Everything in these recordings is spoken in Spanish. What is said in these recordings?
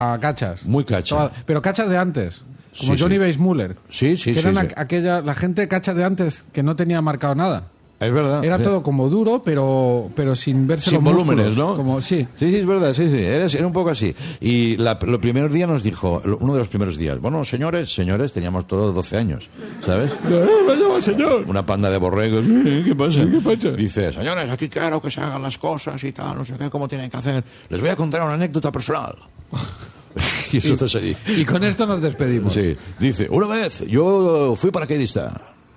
A cachas. Muy cacha. Pero cachas de antes. Como Sí, Johnny sí. Weissmuller. Sí, sí, que sí. eran Sí. la gente cacha de antes que no tenía marcado nada. Es verdad. Era sí. todo como duro, pero sin verse Sin los volúmenes, músculos. ¿no? Como, sí. Sí, es verdad, sí. Era un poco así. Y los primeros días nos dijo, uno de los primeros días, bueno, señores, teníamos todos 12 años, ¿sabes? Me llama el señor. Una panda de borregos. ¿Qué pasa? ¿Qué pasa? Dice, señores, aquí quiero que se hagan las cosas y tal, no sé qué, cómo tienen que hacer. Les voy a contar una anécdota personal. Y eso está así. Y con esto nos despedimos. Sí. Dice, una vez yo fui paracaidista.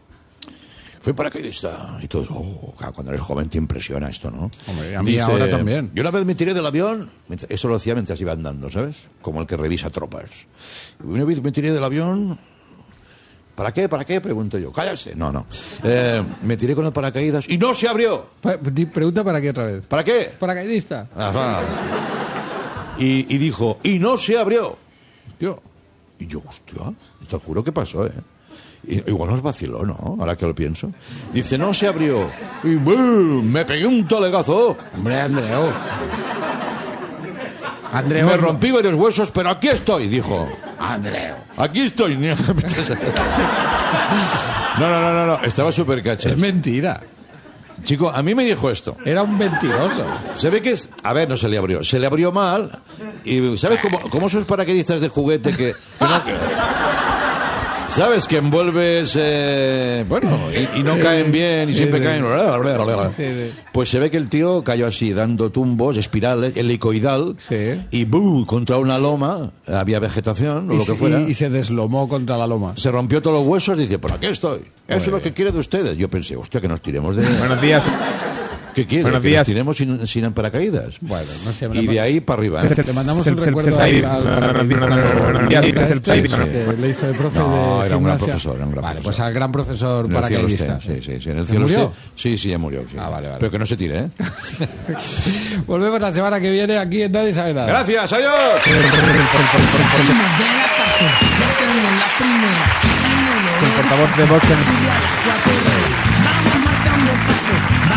Y todos, claro, cuando eres joven te impresiona esto, ¿no? Hombre, a mí ahora también. Yo una vez me tiré del avión, eso lo hacía mientras iba andando, ¿sabes? Como el que revisa tropas. Una vez me tiré del avión. ¿Para qué? Pregunto yo. Cállate. No. Me tiré con el paracaídas y no se abrió. Pregunta para qué otra vez. ¿Para qué? Paracaidista. Ajá. Y dijo, y no se abrió. Yo. Y yo, hostia, te juro que pasó, ¿eh? Igual nos vaciló, ¿no? Ahora que lo pienso. Dice, no se abrió. Y ¡boom! Me pegué un talegazo. Hombre, Andreu. Me rompí varios huesos, pero aquí estoy, dijo. Andreu. Aquí estoy. No. Estaba súper cacha. Es mentira. Chico, a mí me dijo esto. Era un mentiroso. Se ve que es... A ver, no se le abrió. Se le abrió mal. Y ¿sabes cómo esos paracaidistas de juguete que ¿sabes? Que envuelves... y no caen bien y Sí, siempre sí. caen... Sí. Pues se ve que el tío cayó así, dando tumbos, espirales, helicoidal, Sí. y ¡bum! Contra una loma, había vegetación, o lo que fuera. Y se deslomó contra la loma. Se rompió todos los huesos y dice, por aquí estoy. Eso es lo que quiere de ustedes. Yo pensé, hostia, que nos tiremos de... Buenos días. ¿Qué quiere? Buenos Que días. nos tiremos sin paracaídas. Bueno, no sé. Y de ahí para arriba. ¿eh? Le mandamos un Se- recuerdo se- al paracaidista que le hizo de profe No, de era un gran gimnasia. profesor, era un gran Vale, profesor. pues al gran profesor En el cielo paracaidista. esté, sí. En el ¿Se cielo murió? esté. Sí, ya murió. Sí. Ah, vale. Pero que no se tire, ¿eh? Volvemos la semana que viene aquí en Nadie Sabe Nada. Gracias, adiós. Salimos de la cárcel, metemos la primera. El portavoz de Vox en... Vamos marcando paso.